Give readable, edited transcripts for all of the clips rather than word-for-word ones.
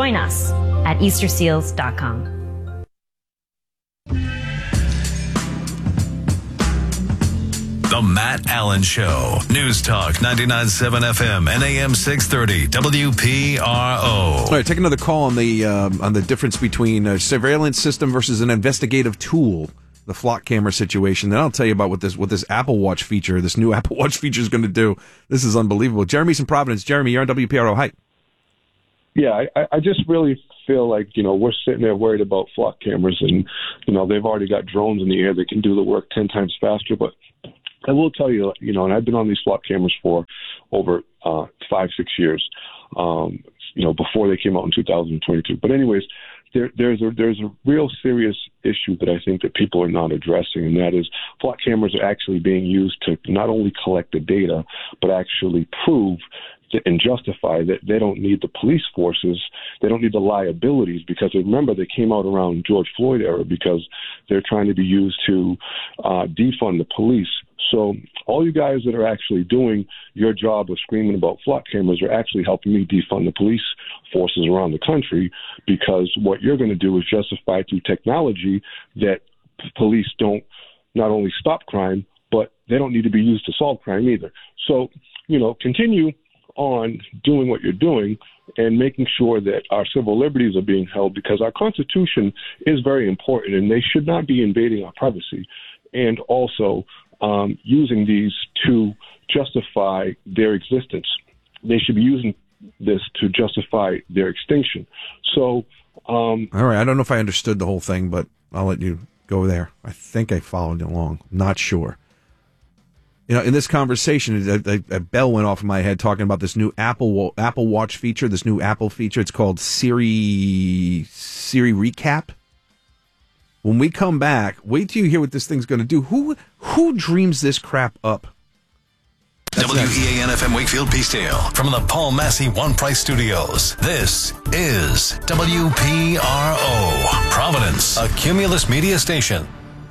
Join us at easterseals.com. The Matt Allen Show. News Talk 99.7 FM and AM 630 WPRO. All right, take another call on the difference between a surveillance system versus an investigative tool. The flock camera situation. Then I'll tell you about what this Apple Watch feature, this new Apple Watch feature is going to do. This is unbelievable. Jeremy's in Providence. Jeremy, you're on WPRO. Hi. Yeah, I just really feel like, we're sitting there worried about flock cameras and, they've already got drones in the air that can do the work 10 times faster. But I will tell you, and I've been on these flock cameras for over 5-6 years, before they came out in 2022. But anyways, there's a real serious issue that I think that people are not addressing, and that is flock cameras are actually being used to not only collect the data, but actually prove and justify that they don't need the police forces, they don't need the liabilities, because remember they came out around George Floyd era because they're trying to be used to defund the police. So all you guys that are actually doing your job of screaming about flock cameras are actually helping me defund the police forces around the country, because what you're going to do is justify through technology that police don't not only stop crime, but they don't need to be used to solve crime either. So, continue on doing what you're doing and making sure that our civil liberties are being held, because our Constitution is very important and they should not be invading our privacy, and also using these to justify their existence. They should be using this to justify their extinction. So, all right, I don't know if I understood the whole thing, but I'll let you go there. I think I followed along. Not sure. In this conversation, a bell went off in my head talking about this new Apple Watch feature, this new Apple feature. It's called Siri Recap. When we come back, wait till you hear what this thing's going to do. Who dreams this crap up? WEAN FM Wakefield Peacedale from the Paul Massey One Price Studios. This is WPRO, Providence, a Cumulus Media station.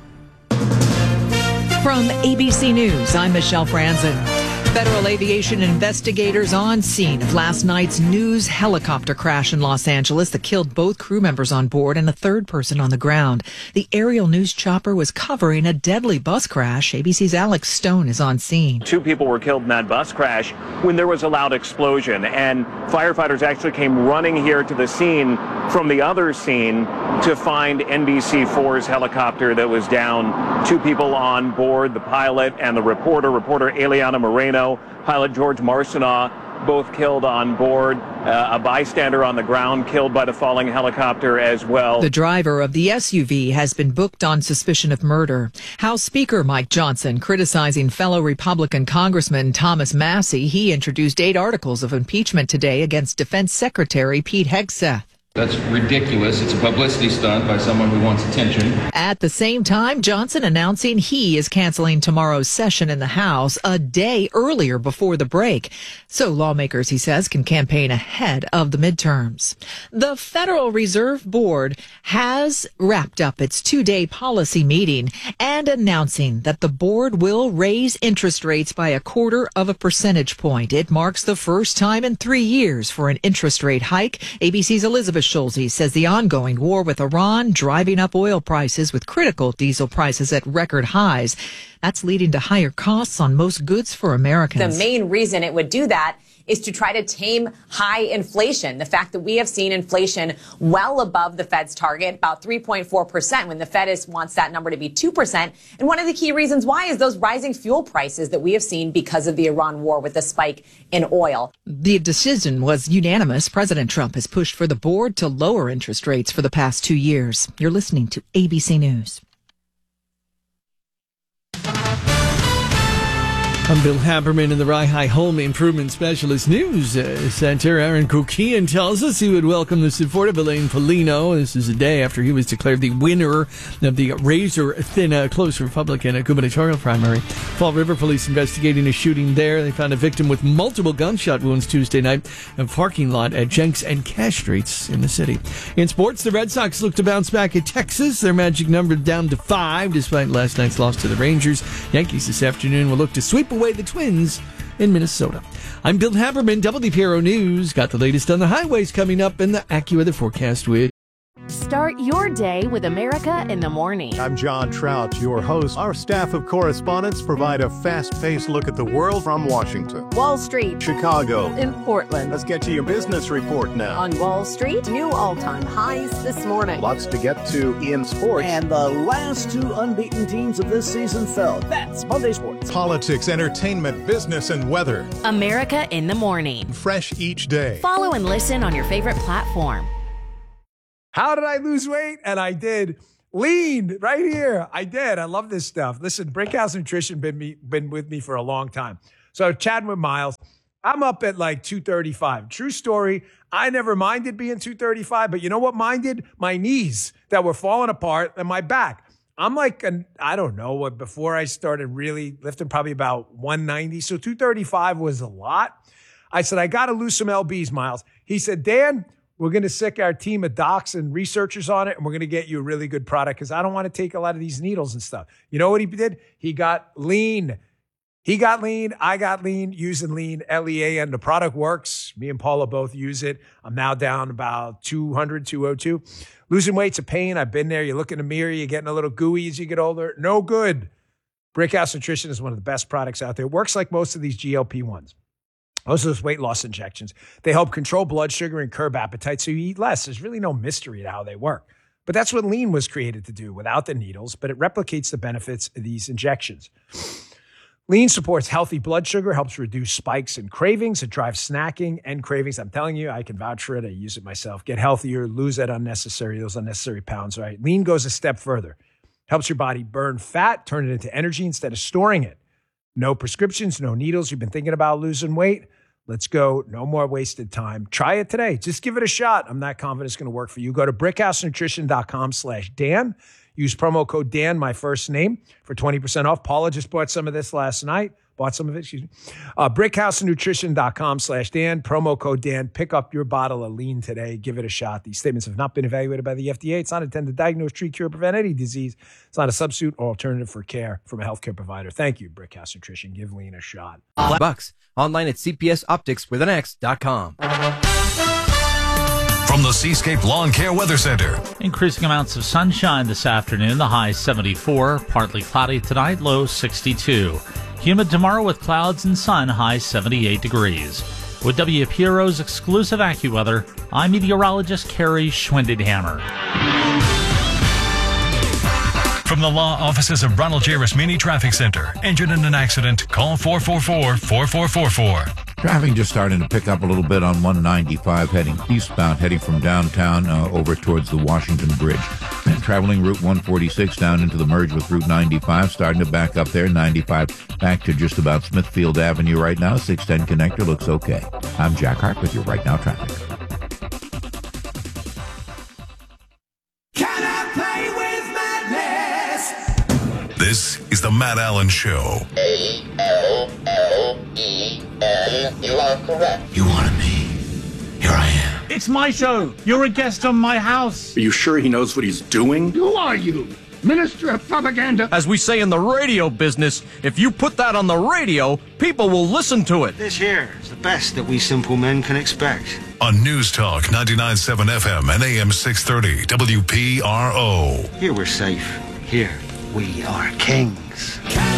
From ABC News, I'm Michelle Franzen. Federal aviation investigators on scene of last night's news helicopter crash in Los Angeles that killed both crew members on board and a third person on the ground. The aerial news chopper was covering a deadly bus crash. ABC's Alex Stone is on scene. 2 people were killed in that bus crash when there was a loud explosion, and firefighters actually came running here to the scene from the other scene to find NBC4's helicopter that was down. 2 people on board, the pilot and the reporter Eliana Moreno, pilot George Marcineau, both killed on board. A bystander on the ground killed by the falling helicopter as well. The driver of the SUV has been booked on suspicion of murder. House Speaker Mike Johnson criticizing fellow Republican Congressman Thomas Massie. He introduced 8 articles of impeachment today against Defense Secretary Pete Hegseth. That's ridiculous. It's a publicity stunt by someone who wants attention. At the same time, Johnson announcing he is canceling tomorrow's session in the House a day earlier before the break. So lawmakers, he says, can campaign ahead of the midterms. The Federal Reserve Board has wrapped up its 2-day policy meeting and announcing that the board will raise interest rates by 0.25 percentage point. It marks the first time in 3 years for an interest rate hike. ABC's Elizabeth Schulze says the ongoing war with Iran driving up oil prices with critical diesel prices at record highs. That's leading to higher costs on most goods for Americans. The main reason it would do that is to try to tame high inflation. The fact that we have seen inflation well above the Fed's target, about 3.4%, when the Fed wants that number to be 2%. And one of the key reasons why is those rising fuel prices that we have seen because of the Iran war with the spike in oil. The decision was unanimous. President Trump has pushed for the board to lower interest rates for the past 2 years. You're listening to ABC News. I'm Bill Haberman in the Rye Home Improvement Specialist News Center. Aaron Kukian tells us he would welcome the support of Elaine Polino. This is a day after he was declared the winner of the razor-thin close Republican gubernatorial primary. Fall River police investigating a shooting there. They found a victim with multiple gunshot wounds Tuesday night in a parking lot at Jenks and Cash Streets in the city. In sports, the Red Sox look to bounce back at Texas. Their magic number down to 5 despite last night's loss to the Rangers. Yankees this afternoon will look to sweep away the Twins in Minnesota. I'm Bill Haberman, WPRO News. Got the latest on the highways coming up in the AccuWeather forecast with. Start your day with America in the Morning. I'm John Trout, your host. Our staff of correspondents provide a fast-paced look at the world from Washington, Wall Street, Chicago, in Portland. Let's get to your business report now. On Wall Street, new all-time highs this morning. Lots to get to in sports. And the last two unbeaten teams of this season fell. That's Monday Sports. Politics, entertainment, business, and weather. America in the Morning. Fresh each day. Follow and listen on your favorite platform. How did I lose weight? And I did. Lean right here. I did. I love this stuff. Listen, Brickhouse Nutrition been with me for a long time. So chatting with Miles, I'm up at like 235. True story. I never minded being 235, but you know what minded? My knees that were falling apart and my back. I'm like, I don't know, before I started really lifting, probably about 190. So 235 was a lot. I said, I got to lose some lbs, Miles. He said, Dan, we're going to sick our team of docs and researchers on it, and we're going to get you a really good product because I don't want to take a lot of these needles and stuff. You know what he did? He got lean. He got lean. I got lean using lean, L-E-A-N. The product works. Me and Paula both use it. I'm now down about 200, 202. Losing weight's a pain. I've been there. You look in the mirror. You're getting a little gooey as you get older. No good. Brickhouse Nutrition is one of the best products out there. It works like most of these GLP-1s. Most of those weight loss injections, they help control blood sugar and curb appetite so you eat less. There's really no mystery to how they work. But that's what lean was created to do without the needles, but it replicates the benefits of these injections. Lean supports healthy blood sugar, helps reduce spikes and cravings. It drives snacking and cravings. I'm telling you, I can vouch for it. I use it myself. Get healthier, lose those unnecessary pounds, right? Lean goes a step further. Helps your body burn fat, turn it into energy instead of storing it. No prescriptions, no needles. You've been thinking about losing weight? Let's go. No more wasted time. Try it today. Just give it a shot. I'm not confident it's going to work for you. Go to brickhousenutrition.com/Dan. Use promo code Dan, my first name, for 20% off. Paula just bought some of this last night. brickhousenutrition.com/Dan. Promo code Dan. Pick up your bottle of lean today. Give it a shot. These statements have not been evaluated by the FDA. It's not intended to diagnose, treat, cure, prevent any disease. It's not a substitute or alternative for care from a healthcare provider. Thank you, Brickhouse Nutrition. Give lean a shot. $5 online at cpsoptics.com. From the Seascape Lawn Care Weather Center. Increasing amounts of sunshine this afternoon. The high 74. Partly cloudy tonight. Low 62. Humid tomorrow with clouds and sun. High 78 degrees. With WPRO's exclusive AccuWeather, I'm meteorologist Carrie Schwindenhammer. From the law offices of Ronald J. Rasmini Traffic Center. Injured in an accident? Call 444-4444. Traffic just starting to pick up a little bit on 195 heading eastbound, heading from downtown over towards the Washington Bridge. And traveling Route 146 down into the merge with Route 95, starting to back up there. 95 back to just about Smithfield Avenue right now. 610 connector looks okay. I'm Jack Hart with your Right Now Traffic. This is the Matt Allen Show. A-L-L-E-N. You are correct. You wanted me. Here I am. It's my show. You're a guest on my house. Are you sure he knows what he's doing? Who are you? Minister of Propaganda. As we say in the radio business, if you put that on the radio, people will listen to it. This here is the best that we simple men can expect. On News Talk 99.7 FM and AM 630 WPRO. Here we're safe. Here we are kings.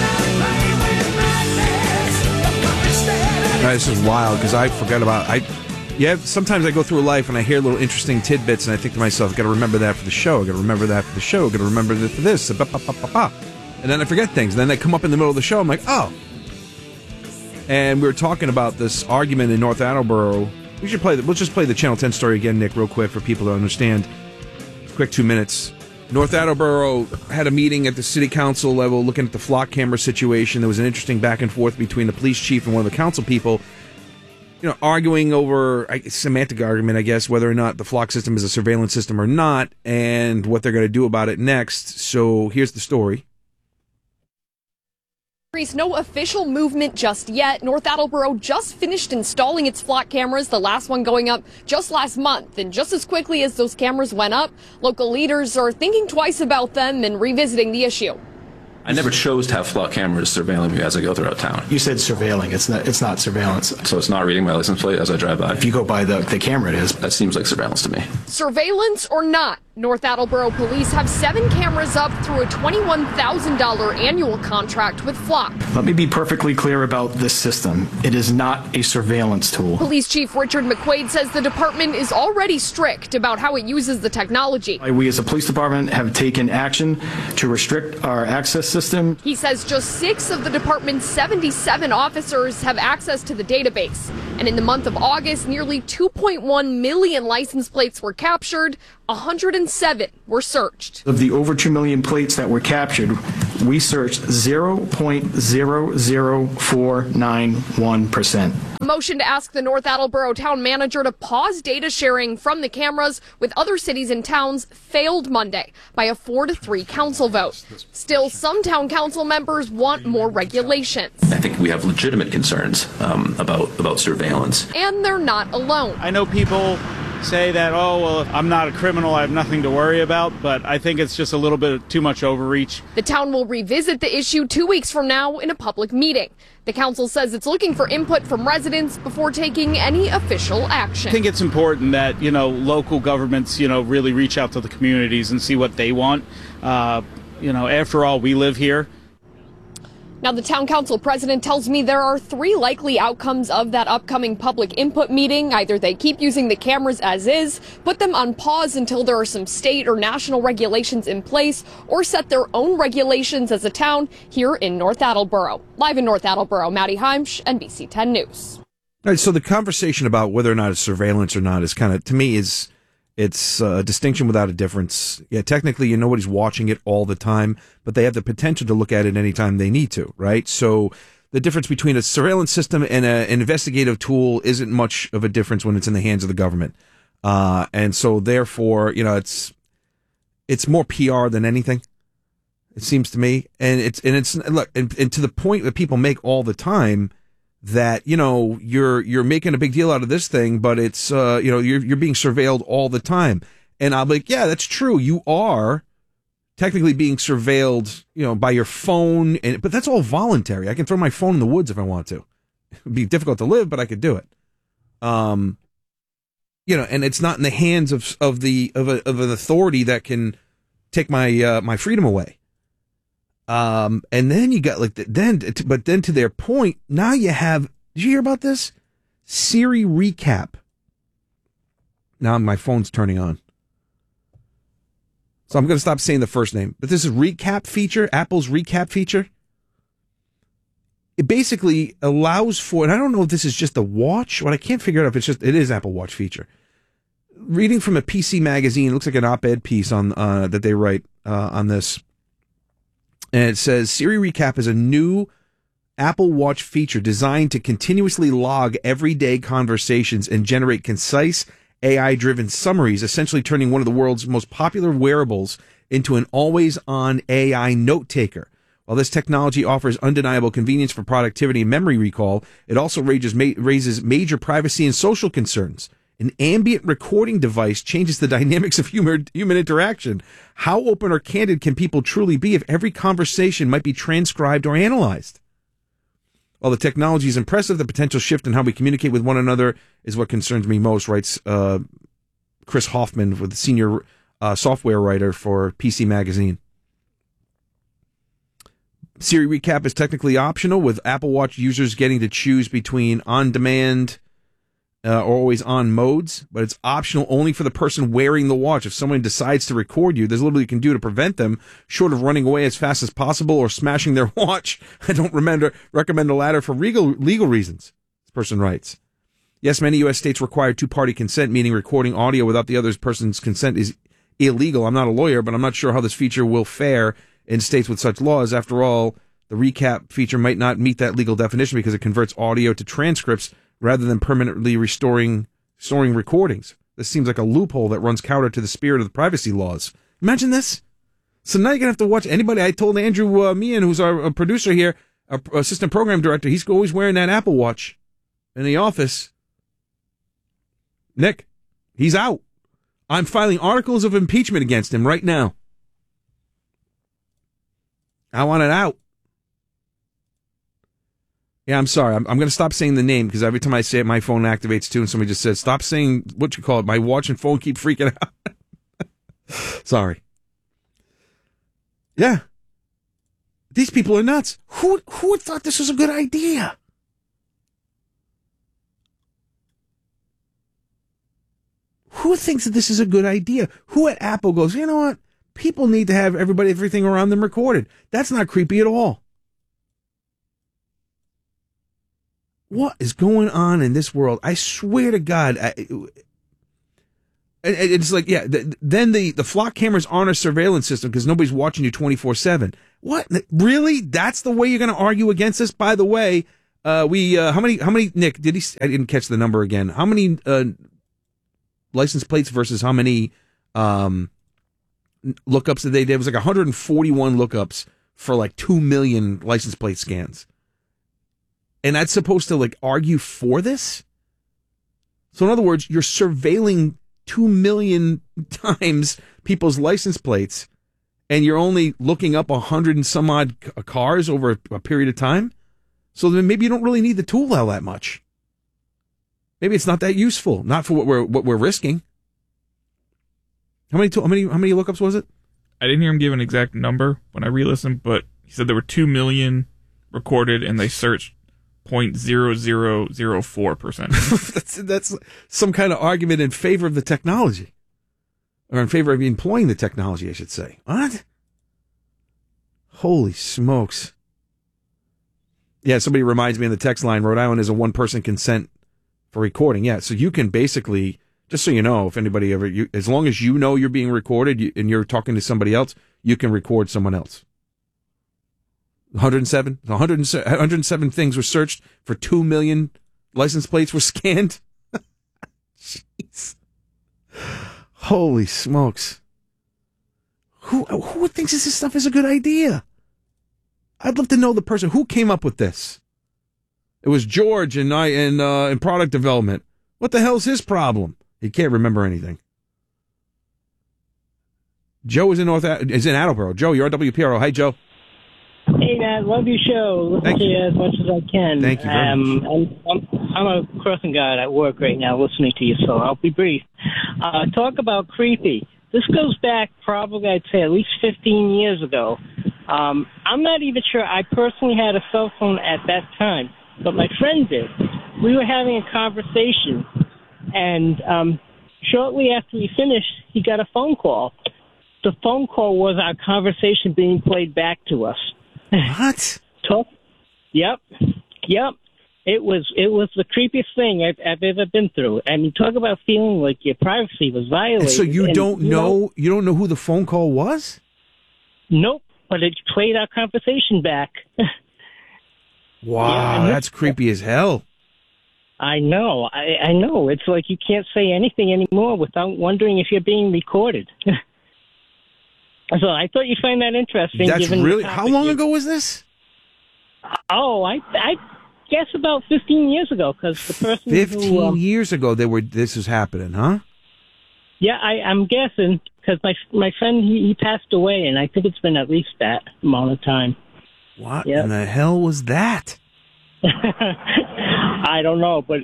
This is wild because I forgot about sometimes I go through life and I hear little interesting tidbits and I think to myself, I got to remember that for the show. I got to remember that for the show. I got to remember that for this. And then I forget things. And then they come up in the middle of the show. I'm like, oh. And we were talking about this argument in North Attleboro. We'll just play the Channel 10 story again, Nick, real quick for people to understand. Quick 2 minutes. North Attleboro had a meeting at the city council level looking at the flock camera situation. There was an interesting back and forth between the police chief and one of the council people, arguing over a semantic argument, I guess, whether or not the flock system is a surveillance system or not and what they're going to do about it next. So here's the story. No official movement just yet. North Attleboro just finished installing its flock cameras, the last one going up just last month. And just as quickly as those cameras went up, local leaders are thinking twice about them and revisiting the issue. I never chose to have flock cameras surveilling me as I go throughout town. You said surveilling. It's not surveillance. So it's not reading my license plate as I drive by? If you go by the camera, it is. That seems like surveillance to me. Surveillance or not, North Attleboro police have 7 cameras up through a $21,000 annual contract with Flock. Let me be perfectly clear about this system. It is not a surveillance tool. Police Chief Richard McQuaid says the department is already strict about how it uses the technology. We as a police department have taken action to restrict our access system. He says just 6 of the department's 77 officers have access to the database. And in the month of August, nearly 2.1 million license plates were captured. 107 were searched. Of the over 2 million plates that were captured, we searched 0.00491%. A motion to ask the North Attleboro town manager to pause data sharing from the cameras with other cities and towns failed Monday by a 4-3 council vote. Still, some town council members want more regulations. I think we have legitimate concerns about surveillance. And they're not alone. I know people say that, oh, well, I'm not a criminal, I have nothing to worry about, but I think it's just a little bit too much overreach. The town will revisit the issue 2 weeks from now in a public meeting. The council says it's looking for input from residents before taking any official action. I think it's important that, local governments, really reach out to the communities and see what they want. After all, we live here. Now, the town council president tells me there are 3 likely outcomes of that upcoming public input meeting. Either they keep using the cameras as is, put them on pause until there are some state or national regulations in place, or set their own regulations as a town here in North Attleboro. Live in North Attleboro, Maddie Heimsch, NBC 10 News. All right, so the conversation about whether or not it's surveillance or not is kind of, to me, it's a distinction without a difference. Yeah, technically, nobody's watching it all the time, but they have the potential to look at it anytime they need to, right? So the difference between a surveillance system and an investigative tool isn't much of a difference when it's in the hands of the government. And so therefore, it's more PR than anything, it seems to me. And it's look, and to the point that people make all the time, that, you're making a big deal out of this thing, but it's, you're being surveilled all the time. And I'll be like, yeah, that's true. You are technically being surveilled, by your phone, but that's all voluntary. I can throw my phone in the woods if I want to. It'd be difficult to live, but I could do it. And it's not in the hands of an authority that can take my freedom away. And then you got but then to their point, now you have, did you hear about this? Siri Recap. Now my phone's turning on. So I'm going to stop saying the first name, but this is Recap feature, Apple's Recap feature. It basically allows for, and I don't know if this is just a watch, but I can't figure out if it is Apple Watch feature. Reading from a PC magazine, it looks like an op-ed piece on, that they write, on this. And it says, Siri Recap is a new Apple Watch feature designed to continuously log everyday conversations and generate concise, AI-driven summaries, essentially turning one of the world's most popular wearables into an always-on AI note-taker. While this technology offers undeniable convenience for productivity and memory recall, it also raises major privacy and social concerns. An ambient recording device changes the dynamics of human interaction. How open or candid can people truly be if every conversation might be transcribed or analyzed? While the technology is impressive, the potential shift in how we communicate with one another is what concerns me most, writes Chris Hoffman, the senior software writer for PC Magazine. Siri Recap is technically optional, with Apple Watch users getting to choose between on-demand or always-on modes, but it's optional only for the person wearing the watch. If someone decides to record you, there's little you can do to prevent them, short of running away as fast as possible or smashing their watch. I don't recommend the latter for legal reasons, this person writes. Yes, many U.S. states require two-party consent, meaning recording audio without the other person's consent is illegal. I'm not a lawyer, but I'm not sure how this feature will fare in states with such laws. After all, the recap feature might not meet that legal definition because it converts audio to transcripts rather than permanently storing recordings. This seems like a loophole that runs counter to the spirit of the privacy laws. Imagine this. So now you're going to have to watch anybody. I told Andrew Meehan, who's our producer here, our assistant program director, he's always wearing that Apple Watch in the office. Nick, he's out. I'm filing articles of impeachment against him right now. I want it out. Yeah, I'm sorry. I'm going to stop saying the name because every time I say it, my phone activates too, and somebody just says, stop saying what you call it. My watch and phone keep freaking out. Sorry. Yeah. These people are nuts. Who would thought this was a good idea? Who thinks that this is a good idea? Who at Apple goes, you know what? People need to have everything around them recorded. That's not creepy at all. What is going on in this world? I swear to God. It's like, yeah, then the flock cameras aren't a surveillance system because nobody's watching you 24/7. What? Really? That's the way you're going to argue against this? By the way, how many, Nick, I didn't catch the number again. How many license plates versus how many lookups that they did? It was like 141 lookups for like 2 million license plate scans. And that's supposed to like argue for this? So in other words, you're surveilling 2 million times people's license plates and you're only looking up 100 and some odd cars over a period of time. So then maybe you don't really need the tool all that much. Maybe it's not that useful, not for what we're risking. How many lookups was it? I didn't hear him give an exact number when I re-listened, but he said there were 2 million recorded and they searched 0.0004%. That's some kind of argument in favor of the technology, or in favor of employing the technology, I should say. What? Holy smokes! Yeah, somebody reminds me in the text line, Rhode Island is a one-person consent for recording. Yeah, so you can basically, just so you know, if anybody ever, as long as you know you're being recorded and you're talking to somebody else, you can record someone else. 107 things were searched for 2 million license plates were scanned. Jeez. Holy smokes. Who thinks this stuff is a good idea? I'd love to know the person who came up with this. It was George in product development. What the hell's his problem? He can't remember anything. Joe is in Attleboro. Joe, you're on WPRO. Hi, Joe. Hey, Nat, love your show. Listen to you as much as I can. Thank you very much. I'm a crossing guard at work right now listening to you, so I'll be brief. Talk about creepy. This goes back probably, I'd say, at least 15 years ago. I'm not even sure I personally had a cell phone at that time, but my friend did. We were having a conversation, and shortly after we finished, he got a phone call. The phone call was our conversation being played back to us. What? Yep. It was the creepiest thing I've ever been through. I mean, talk about feeling like your privacy was violated. And so you don't know who the phone call was? Nope, but it played our conversation back. Wow, that's creepy as hell. I know. I know. It's like you can't say anything anymore without wondering if you're being recorded. So I thought you'd find that interesting. That's really... How long ago was this? Oh, I guess about 15 years ago, because the person 15 years ago this was happening, huh? Yeah, I'm guessing, because my friend, he passed away, and I think it's been at least that amount of time. What in the hell was that? I don't know, but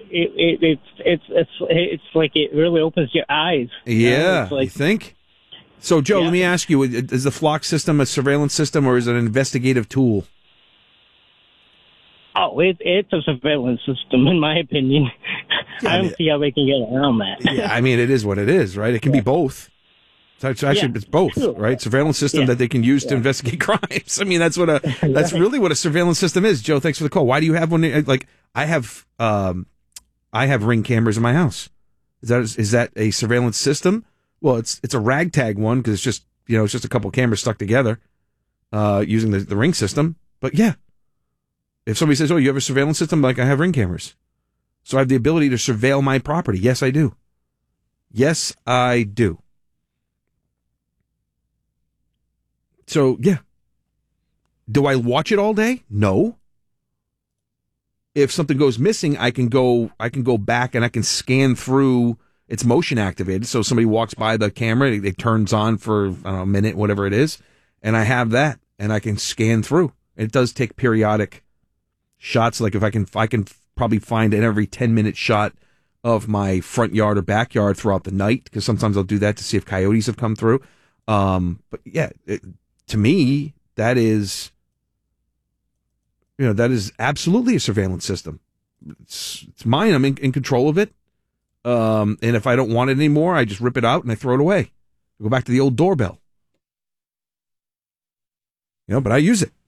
it's like it really opens your eyes. Yeah, it's like, you think? So, Joe, let me ask you, is the flock system a surveillance system or is it an investigative tool? Oh, it's a surveillance system, in my opinion. Yeah, I don't see how they can get around that. Yeah, I mean, it is what it is, right? It can be both. So it's actually, it's both, right? Surveillance system that they can use to investigate crimes. I mean, that's really what a surveillance system is. Joe, thanks for the call. Why do you have one? Like, I have Ring cameras in my house. Is that a surveillance system? Well, it's a ragtag one because it's just a couple cameras stuck together using the Ring system. But yeah, if somebody says, "Oh, you have a surveillance system," like I have Ring cameras, so I have the ability to surveil my property. Yes, I do. Yes, I do. So yeah, do I watch it all day? No. If something goes missing, I can go back and I can scan through. It's motion activated, so somebody walks by the camera, it turns on for, I don't know, a minute, whatever it is, and I have that and I can scan through. It does take periodic shots. Like if I can probably find an every 10-minute shot of my front yard or backyard throughout the night, because sometimes I'll do that to see if coyotes have come through. But yeah, to me, that is absolutely a surveillance system. It's mine. I'm in control of it. And if I don't want it anymore, I just rip it out and I throw it away. I go back to the old doorbell. But I use it.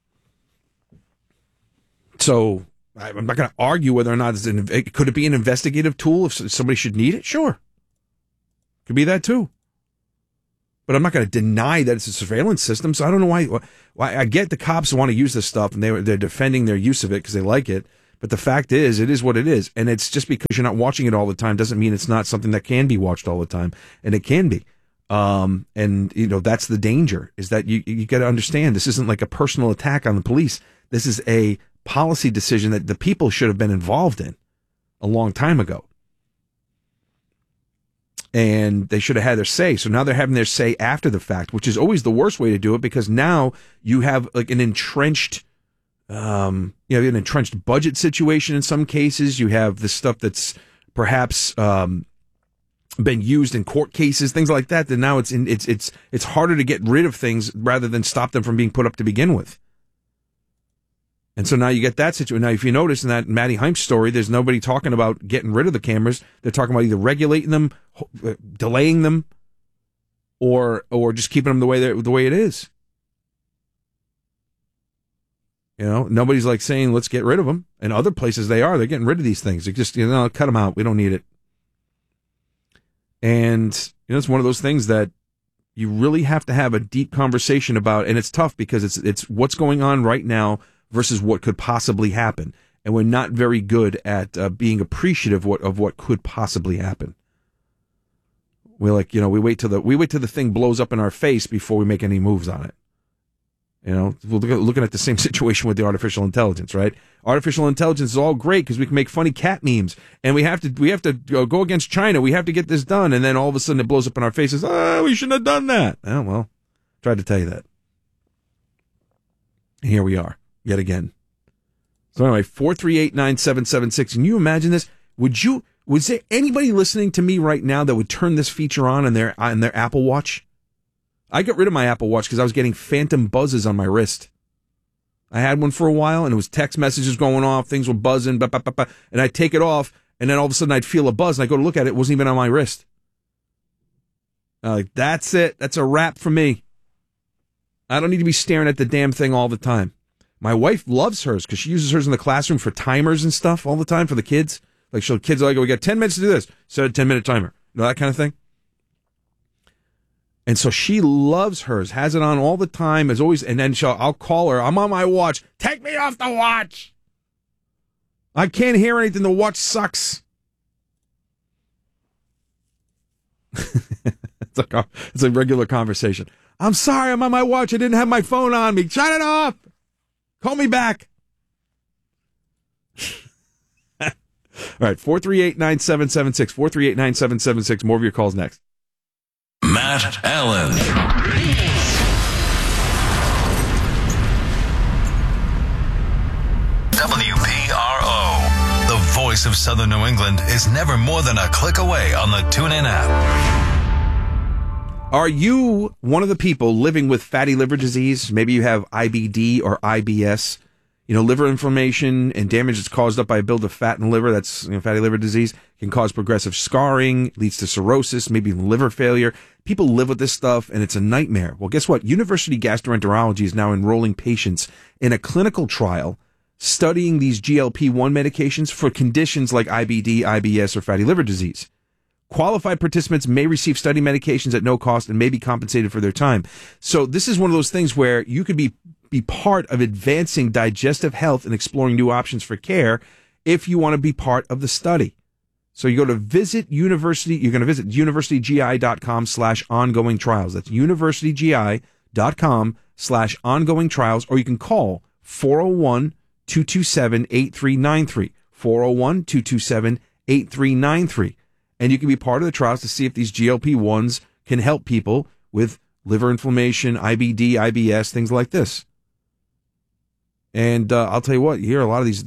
So I'm not going to argue whether or not could it be an investigative tool if somebody should need it? Sure. Could be that too. But I'm not going to deny that it's a surveillance system. So I don't know why I get the cops want to use this stuff and they're defending their use of it because they like it. But the fact is, it is what it is. And it's just because you're not watching it all the time doesn't mean it's not something that can be watched all the time. And it can be. And that's the danger, is that you got to understand this isn't like a personal attack on the police. This is a policy decision that the people should have been involved in a long time ago. And they should have had their say. So now they're having their say after the fact, which is always the worst way to do it, because now you have like an entrenched, an entrenched budget situation in some cases. You have this stuff that's perhaps been used in court cases, things like that. That now it's harder to get rid of things rather than stop them from being put up to begin with. And so now you get that situation. Now, if you notice in that Matty Heimch story, there's nobody talking about getting rid of the cameras. They're talking about either regulating them, delaying them, or just keeping them the way it is. Nobody's like saying, let's get rid of them. And other places they're getting rid of these things. They just, cut them out. We don't need it. And, it's one of those things that you really have to have a deep conversation about. And it's tough because it's what's going on right now versus what could possibly happen. And we're not very good at being appreciative of what could possibly happen. We're like, we wait till the thing blows up in our face before we make any moves on it. We're looking at the same situation with the artificial intelligence, right? Artificial intelligence is all great because we can make funny cat memes, and we have to go against China. We have to get this done, and then all of a sudden it blows up in our faces. We shouldn't have done that. Oh, well, tried to tell you that. And here we are, yet again. So anyway, 438-9776. Can you imagine this? Was there anybody listening to me right now that would turn this feature on in their Apple Watch? I got rid of my Apple Watch because I was getting phantom buzzes on my wrist. I had one for a while, and it was text messages going off, things were buzzing, and I'd take it off, and then all of a sudden I'd feel a buzz, and I go to look at it, it wasn't even on my wrist. That's it. That's a wrap for me. I don't need to be staring at the damn thing all the time. My wife loves hers because she uses hers in the classroom for timers and stuff all the time for the kids. Like, kids are like, we got 10 minutes to do this. Set a 10-minute timer. That kind of thing. And so she loves hers, has it on all the time, as always. And then I'll call her. I'm on my watch. Take me off the watch. I can't hear anything. The watch sucks. It's a regular conversation. I'm sorry. I'm on my watch. I didn't have my phone on me. Shut it off. Call me back. All right. 438-9776. 438-9776. More of your calls next. Matt Allen. WPRO. The voice of Southern New England is never more than a click away on the TuneIn app. Are you one of the people living with fatty liver disease? Maybe you have IBD or IBS. Liver inflammation and damage that's caused up by a buildup of fat in the liver, that's fatty liver disease, can cause progressive scarring, leads to cirrhosis, maybe even liver failure. People live with this stuff, and it's a nightmare. Well, guess what? University Gastroenterology is now enrolling patients in a clinical trial studying these GLP-1 medications for conditions like IBD, IBS, or fatty liver disease. Qualified participants may receive study medications at no cost and may be compensated for their time. So this is one of those things where you could be part of advancing digestive health and exploring new options for care if you want to be part of the study. So you go to you're going to visit universitygi.com/ongoing trials. That's universitygi.com/ongoing trials, or you can call 401-227-8393. 401-227-8393. And you can be part of the trials to see if these GLP-1s can help people with liver inflammation, IBD, IBS, things like this. And I'll tell you what, you hear a lot of these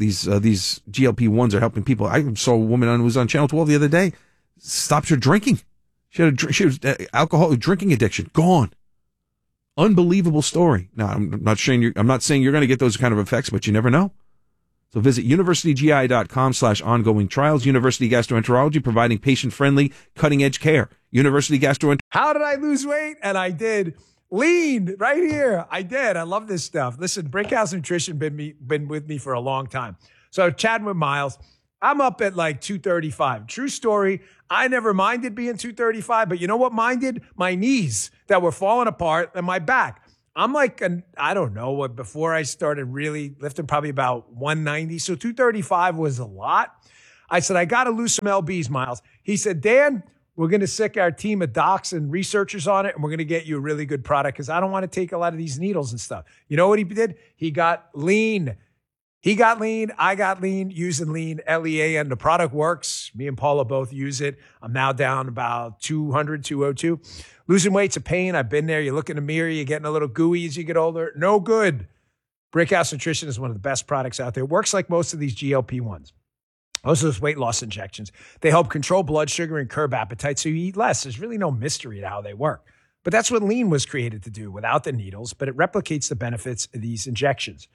GLP-1s are helping people. I saw a woman who was on Channel 12 the other day, stopped her drinking. She was alcohol drinking addiction gone. Unbelievable story. Now, I'm not saying you're going to get those kind of effects, but you never know. So visit universitygi.com/ongoing trials. University Gastroenterology, providing patient-friendly, cutting-edge care. University Gastroenterology. How did I lose weight? And I did. Lean right here. I did. I love this stuff. Listen, Brickhouse Nutrition been with me for a long time. So chatting with Miles, I'm up at like 235. True story. I never minded being 235, but you know what minded? My knees that were falling apart and my back. I'm like, I don't know what, before I started really lifting, probably about 190. So 235 was a lot. I said, I got to lose some LBs, Miles. He said, Dan, we're going to sick our team of docs and researchers on it, and we're going to get you a really good product because I don't want to take a lot of these needles and stuff. You know what he did? He got lean. He got lean. I got lean, using lean, LEAN. The product works. Me and Paula both use it. I'm now down about 200, 202. Losing weight's a pain. I've been there. You look in the mirror, you're getting a little gooey as you get older. No good. Brickhouse Nutrition is one of the best products out there. It works like most of these GLP-1s. Most of those weight loss injections. They help control blood sugar and curb appetite so you eat less. There's really no mystery to how they work. But that's what lean was created to do without the needles, but it replicates the benefits of these injections.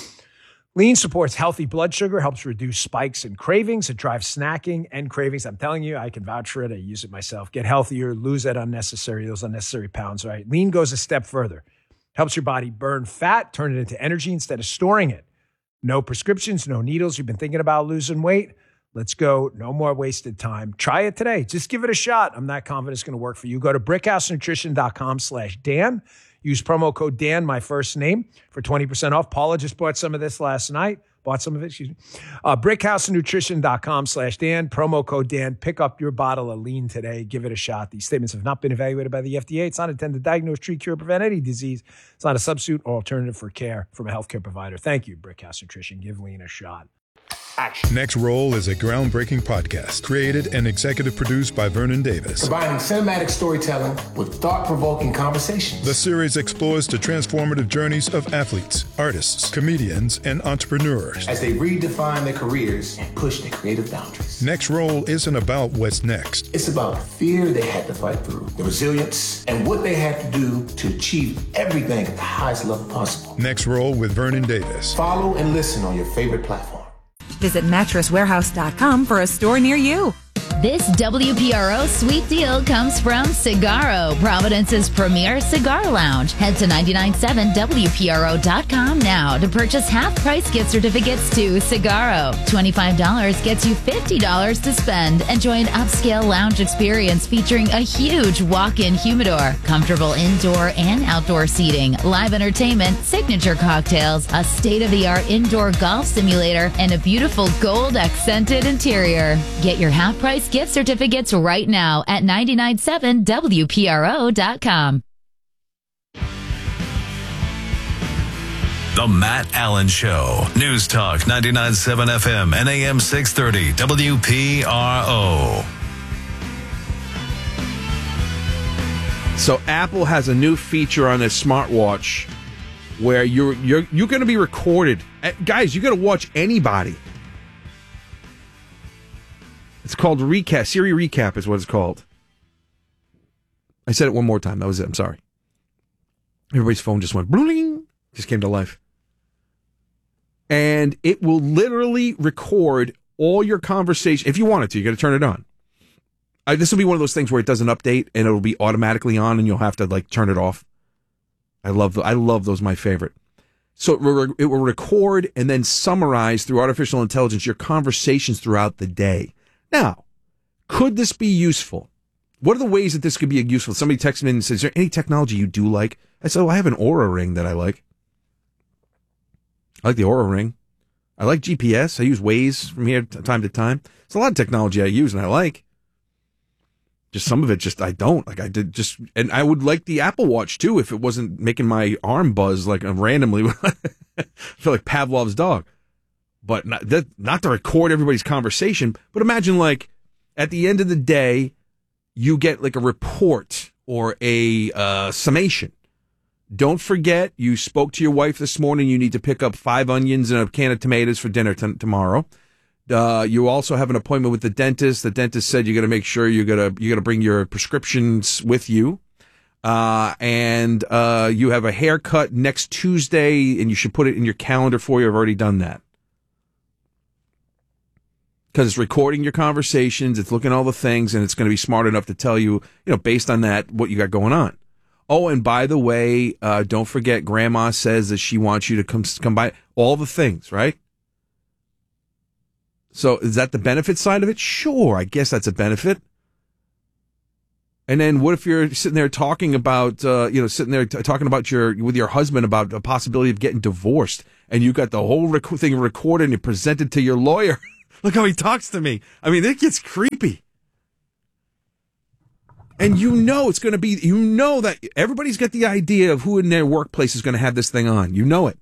Lean supports healthy blood sugar, helps reduce spikes and cravings. It drives snacking and cravings. I'm telling you, I can vouch for it. I use it myself. Get healthier, lose those unnecessary pounds, right? Lean goes a step further. Helps your body burn fat, turn it into energy instead of storing it. No prescriptions, no needles. You've been thinking about losing weight? Let's go. No more wasted time. Try it today. Just give it a shot. I'm not confident it's going to work for you. Go to brickhousenutrition.com/Dan. Use promo code Dan, my first name, for 20% off. Paula just bought some of this last night. Brickhousenutrition.com/Dan. Promo code Dan. Pick up your bottle of lean today. Give it a shot. These statements have not been evaluated by the FDA. It's not intended to diagnose, treat, cure, prevent any disease. It's not a substitute or alternative for care from a healthcare provider. Thank you, Brickhouse Nutrition. Give lean a shot. Next Roll is a groundbreaking podcast created and executive produced by Vernon Davis. Combining cinematic storytelling with thought-provoking conversations. The series explores the transformative journeys of athletes, artists, comedians, and entrepreneurs as they redefine their careers and push their creative boundaries. Next Roll isn't about what's next. It's about the fear they had to fight through, the resilience, and what they had to do to achieve everything at the highest level possible. Next Roll with Vernon Davis. Follow and listen on your favorite platform. Visit mattresswarehouse.com for a store near you. This WPRO sweet deal comes from Cigarro, Providence's premier cigar lounge. Head to 997WPRO.com now to purchase half-price gift certificates to Cigarro. $25 gets you $50 to spend. Enjoy an upscale lounge experience featuring a huge walk-in humidor, comfortable indoor and outdoor seating, live entertainment, signature cocktails, a state-of-the-art indoor golf simulator, and a beautiful gold-accented interior. Get your half-price gift certificates right now at 997WPRO.com. The Matt Allen Show. News Talk 99.7 FM and AM 630 WPRO. So Apple has a new feature on their smartwatch where you're going to be recorded. Guys, you got to watch anybody. It's called Recap. Siri Recap is what it's called. I said it one more time. That was it. I'm sorry. Everybody's phone just went bling, just came to life. And it will literally record all your conversation. If you want it to, you got to turn it on. This will be one of those things where it doesn't update and it'll be automatically on and you'll have to like turn it off. I love those. My favorite. So it will record and then summarize through artificial intelligence your conversations throughout the day. Now, could this be useful? What are the ways that this could be useful? Somebody texts me and says, is there any technology you do like? I said, I have an Oura Ring that I like. I like the Oura Ring. I like GPS. I use Waze from here time to time. There's a lot of technology I use and I like. Just some of it, I don't. Like I did and I would like the Apple Watch too if it wasn't making my arm buzz like randomly. I feel like Pavlov's dog. But not to record everybody's conversation, but imagine like at the end of the day, you get like a report or a summation Don't forget, you spoke to your wife this morning. You need to pick up 5 onions and a can of tomatoes for dinner tomorrow. You also have an appointment with the dentist. The dentist said you got to make sure you got to bring your prescriptions with you. And you have a haircut next Tuesday, and you should put it in your calendar for you. I've already done that. Because it's recording your conversations, it's looking at all the things, and it's going to be smart enough to tell you, based on that, what you got going on. Oh, and by the way, don't forget, Grandma says that she wants you to come by. All the things, right? So is that the benefit side of it? Sure, I guess that's a benefit. And then what if you're sitting there talking about, talking about with your husband about the possibility of getting divorced, and you got the whole thing recorded and you presented to your lawyer? Look how he talks to me. I mean, it gets creepy. And it's going to be, that everybody's got the idea of who in their workplace is going to have this thing on. You know it.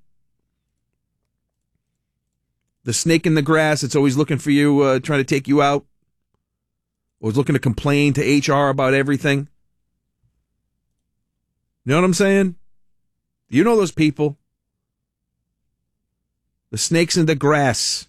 The snake in the grass, it's always looking for you, trying to take you out. Or is looking to complain to HR about everything. You know what I'm saying? You know those people. The snakes in the grass.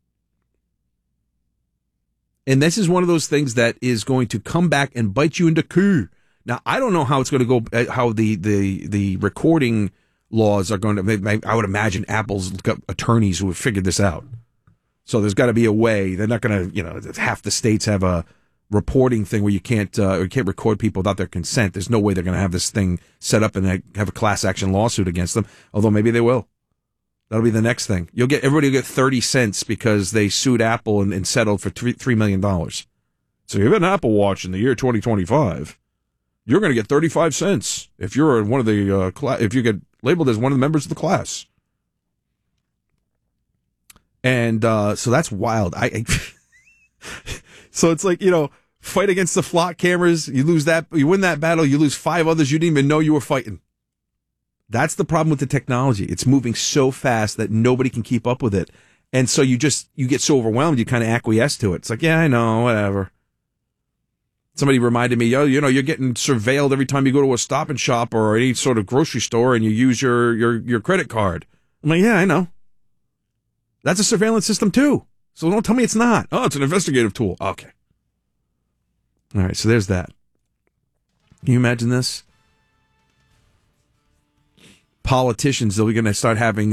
And this is one of those things that is going to come back and bite you in the coo. Now, I don't know how it's going to go, how the recording laws are going to, I would imagine Apple's got attorneys who have figured this out. So there's got to be a way. They're not going to, half the states have a reporting thing where you can't record people without their consent. There's no way they're going to have this thing set up and have a class action lawsuit against them, although maybe they will. That'll be the next thing. Everybody will get 30 cents because they sued Apple and settled for $3 million. So you have an Apple Watch in the year 2025, you're going to get 35 cents if you're one of the if you get labeled as one of the members of the class. And so that's wild. So it's like, fight against the flock cameras. You lose that, you win that battle, you lose 5 others you didn't even know you were fighting. That's the problem with the technology. It's moving so fast that nobody can keep up with it. And so you get so overwhelmed, you kind of acquiesce to it. It's like, yeah, I know, whatever. Somebody reminded me, you're getting surveilled every time you go to a Stop and Shop or any sort of grocery store and you use your credit card. I'm like, yeah, I know. That's a surveillance system too. So don't tell me it's not. Oh, it's an investigative tool. Okay. All right, so there's that. Can you imagine this? Politicians, they're going to start having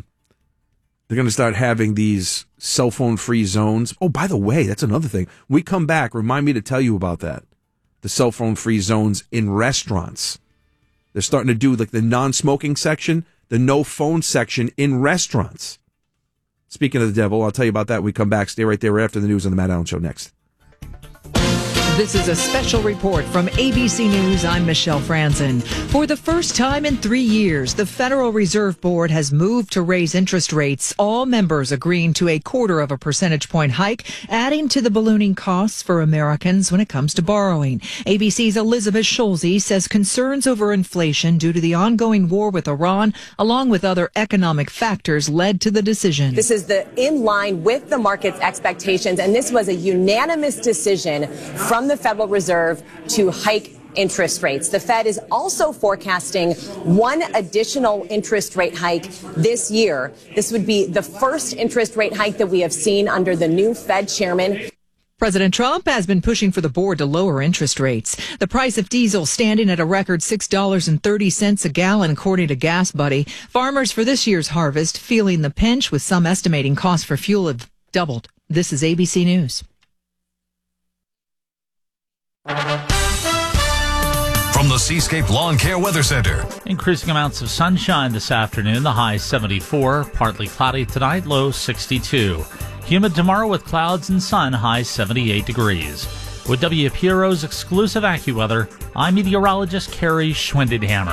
these cell phone free zones. Oh, by the way, that's another thing. When we come back, remind me to tell you about that. The cell phone free zones in restaurants. They're starting to do like the non-smoking section, the no phone section in restaurants. Speaking of the devil, I'll tell you about that when we come back. Stay right there after the news on the Matt Allen Show next. This is a special report from ABC News. I'm Michelle Franzen. For the first time in 3 years, the Federal Reserve Board has moved to raise interest rates, all members agreeing to 0.25 percentage point hike, adding to the ballooning costs for Americans when it comes to borrowing. ABC's Elizabeth Schulze says concerns over inflation due to the ongoing war with Iran, along with other economic factors, led to the decision. This is in line with the market's expectations, and this was a unanimous decision from the Federal Reserve to hike interest rates. The Fed is also forecasting one additional interest rate hike this year. This would be the first interest rate hike that we have seen under the new Fed chairman. President Trump has been pushing for the board to lower interest rates. The price of diesel standing at a record $6.30 a gallon, according to Gas Buddy. Farmers for this year's harvest feeling the pinch, with some estimating costs for fuel have doubled. This is ABC News. From the Seascape Lawn Care Weather Center. Increasing amounts of sunshine this afternoon, the high 74, partly cloudy tonight, low 62. Humid tomorrow with clouds and sun, high 78 degrees. With WPRO's exclusive AccuWeather, I'm meteorologist Carrie Schwindenhammer.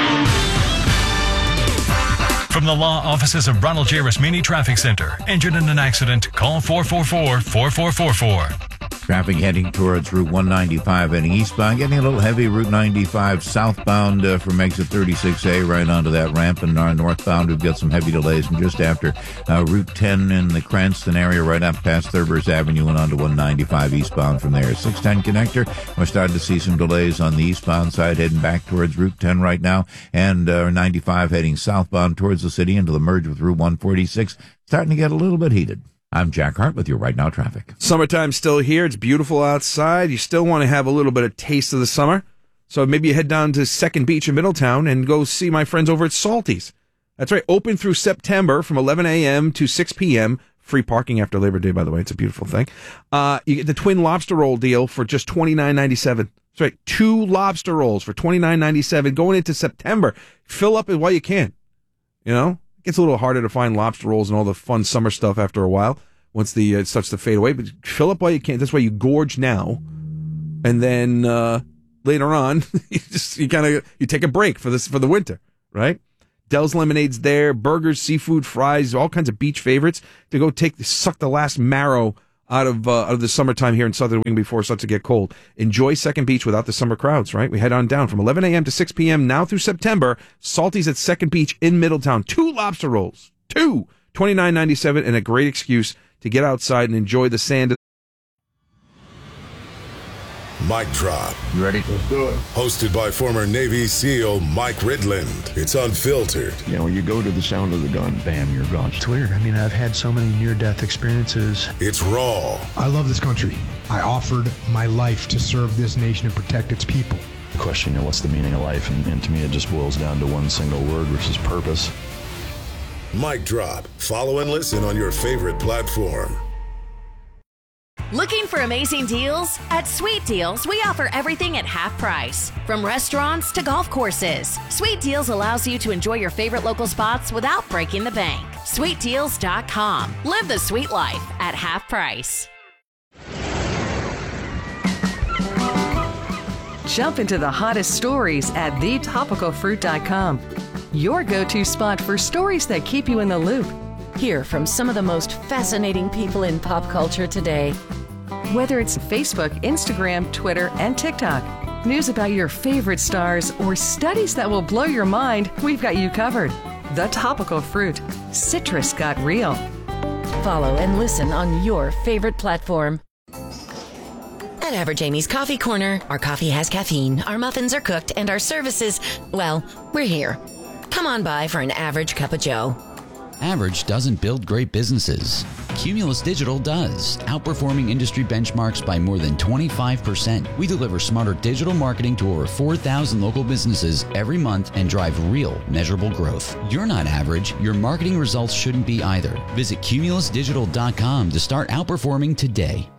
From the law offices of Ronald J. Rasmini Traffic Center. Injured in an accident? Call 444-4444. Traffic heading towards Route 195 heading eastbound. Getting a little heavy. Route 95 southbound from exit 36A right onto that ramp. And northbound, we've got some heavy delays. And just after Route 10 in the Cranston area, right up past Thurber's Avenue and onto 195 eastbound from there. 610 connector. We're starting to see some delays on the eastbound side heading back towards Route 10 right now. And 95 heading southbound towards the city into the merge with Route 146. Starting to get a little bit heated. I'm Jack Hart with your Right Now traffic. Summertime's still here. It's beautiful outside. You still want to have a little bit of taste of the summer. So maybe you head down to Second Beach in Middletown and go see my friends over at Salty's. That's right. Open through September from 11 a.m. to 6 p.m. Free parking after Labor Day, by the way. It's a beautiful thing. You get the twin lobster roll deal for just $29.97. That's right. 2 lobster rolls for $29.97 going into September. Fill up it while you can. You know? It's a little harder to find lobster rolls and all the fun summer stuff after a while once it starts to fade away. But fill up while you can. That's why you gorge now, and then later on you take a break for the winter, right? Dell's Lemonade's there, burgers, seafood, fries, all kinds of beach favorites to go suck the last marrow out of the summertime here in Southern Wing before it starts to get cold. Enjoy Second Beach without the summer crowds, right? We head on down from 11 a.m. to 6 p.m. now through September. Salty's at Second Beach in Middletown. 2 lobster rolls. 2. $29.97 and a great excuse to get outside and enjoy the sand. Mic Drop. You ready? Let's do it. Hosted by former Navy SEAL Mike Ridland. It's unfiltered. You know, when you go to the sound of the gun, bam, you're gone. It's weird. I mean, I've had so many near-death experiences. It's raw. I love this country. I offered my life to serve this nation and protect its people. The question, you know, what's the meaning of life? And to me, it just boils down to one single word, which is purpose. Mic Drop. Follow and listen on your favorite platform. Looking for amazing deals? At Sweet Deals, we offer everything at half price. From restaurants to golf courses, Sweet Deals allows you to enjoy your favorite local spots without breaking the bank. SweetDeals.com. Live the sweet life at half price. Jump into the hottest stories at thetopicalfruit.com. Your go-to spot for stories that keep you in the loop. Hear from some of the most fascinating people in pop culture today. Whether it's Facebook, Instagram, Twitter, and TikTok, news about your favorite stars, or studies that will blow your mind, we've got you covered. The Topical Fruit. Citrus got real. Follow and listen on your favorite platform. At Average Amy's Coffee Corner, our coffee has caffeine, our muffins are cooked, and our services, well, we're here. Come on by for an average cup of joe. Average doesn't build great businesses. Cumulus Digital does, outperforming industry benchmarks by more than 25%. We deliver smarter digital marketing to over 4,000 local businesses every month and drive real, measurable growth. You're not average. Your marketing results shouldn't be either. Visit cumulusdigital.com to start outperforming today.